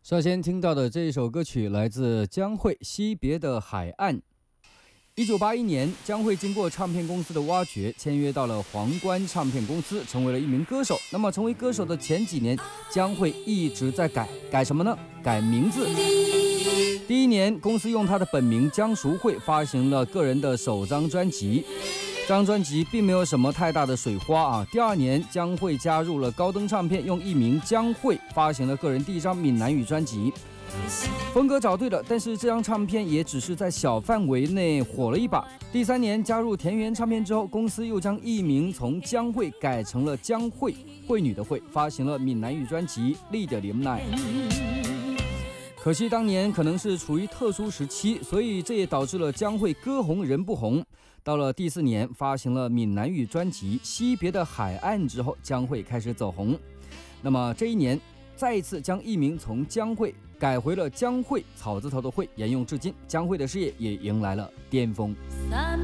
首先听到的这一首歌曲来自江蕙《惜别的海岸》。1981年，江蕙经过唱片公司的挖掘，签约到了皇冠唱片公司，成为了一名歌手。那么，成为歌手的前几年，江蕙一直在改什么呢？改名字。第一年，公司用她的本名江淑慧发行了个人的首张专辑。这张专辑并没有什么太大的水花啊。第二年，江蕙加入了高登唱片，用艺名江蕙发行了个人第一张闽南语专辑。风格找对了，但是这张唱片也只是在小范围内火了一把。第三年加入田园唱片之后，公司又将艺名从江蕙改成了江蕙，惠女的惠，发行了闽南语专辑《你的饮奶》。可惜当年可能是处于特殊时期，所以这也导致了江蕙歌红人不红。到了第4年，发行了闽南语专辑《惜别的海岸》之后，江蕙开始走红。那么这一年，再一次将艺名从江蕙改回了江蕙，草字头的蕙，沿用至今。江蕙的事业也迎来了巅峰。